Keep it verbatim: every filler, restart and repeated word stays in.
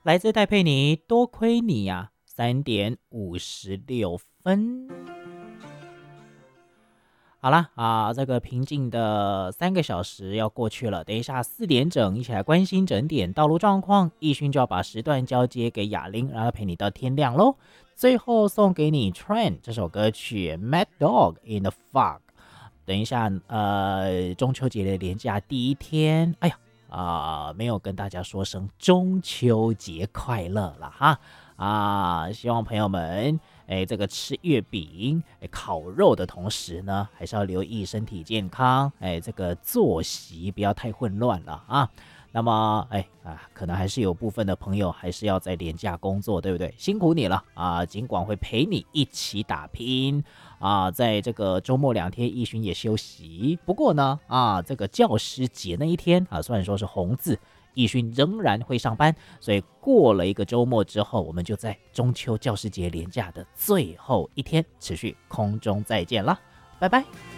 来自戴佩妮，多亏你呀、啊，三点五十六分。好啦啊，这个平静的三个小时要过去了，等一下四点整，一起来关心整点道路状况。奕迅就要把时段交接给雅玲，让她陪你到天亮喽。最后送给你《Train》这首歌曲，《Mad Dog in the Fog》。等一下，呃，中秋节的连假第一天，哎呀啊、呃，没有跟大家说声中秋节快乐了哈啊！希望朋友们。哎，这个吃月饼、哎烤肉的同时呢，还是要留意身体健康。哎，这个作息不要太混乱了啊。那么，哎啊，可能还是有部分的朋友还是要在连假工作，对不对？辛苦你了啊！尽管会陪你一起打拼啊，在这个周末两天，奕迅也休息。不过呢，啊，这个教师节那一天啊，虽然说是红字。奕迅仍然会上班，所以过了一个周末之后，我们就在中秋教师节连假的最后一天持续空中再见啦，拜拜。